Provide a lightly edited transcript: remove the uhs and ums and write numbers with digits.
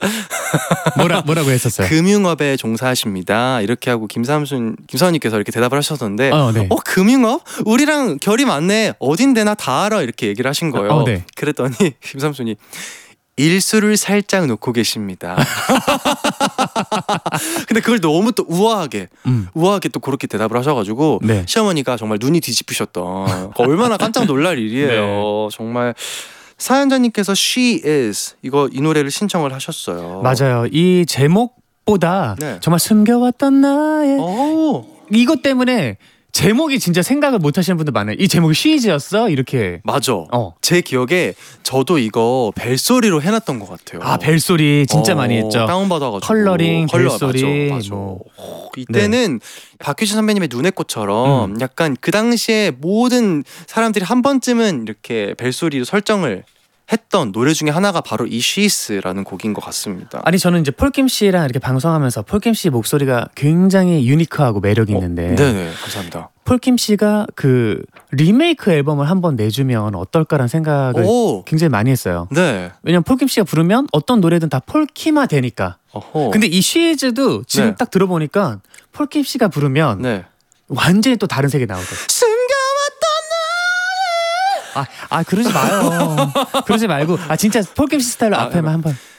뭐라고 했었어요? 금융업에 종사하십니다. 이렇게 하고 김사원님께서 이렇게 대답을 하셨는데 네. 금융업? 우리랑 결이 많네. 어딘 데나 다 알아. 이렇게 얘기를 하신 거예요. 네. 그랬더니 김삼순이 일수를 살짝 놓고 계십니다. 근데 그걸 너무 또 우아하게 또 그렇게 대답을 하셔가지고 네. 시어머니가 정말 눈이 뒤집히셨던 얼마나 깜짝 놀랄 일이에요. 네. 정말 사연자님께서 She Is 이 노래를 신청을 하셨어요. 맞아요. 이 제목보다 네. 정말 숨겨왔던 나의 오. 이것 때문에 제목이 진짜 생각을 못 하시는 분들 많아요. 이 제목이 쉬즈였어? 이렇게. 맞아. 제 기억에 저도 이거 벨소리로 해놨던 것 같아요. 아, 벨소리 진짜 많이 했죠. 다운받아가지고 컬러링, 벨소리. 맞아. 이때는 박규신 선배님의 눈의 꽃처럼 약간 그 당시에 모든 사람들이 한 번쯤은 이렇게 벨소리로 설정을 했던 노래 중에 하나가 바로 이 쉬스라는 곡인 것 같습니다. 아니 저는 이제 폴킴 씨랑 이렇게 방송하면서 폴킴 씨 목소리가 굉장히 유니크하고 매력이 있는데 네네 감사합니다. 폴킴 씨가 그 리메이크 앨범을 한번 내주면 어떨까라는 생각을 굉장히 많이 했어요. 네. 왜냐면 폴킴 씨가 부르면 어떤 노래든 다 폴킴화 되니까. 근데 이 쉬즈도 지금 네. 딱 들어보니까 폴킴 씨가 부르면 네. 완전히 또 다른 색이 나오거든요. 그러지 마요. 그러지 말고 진짜 폴킴 씨 스타일로 앞에만 한번.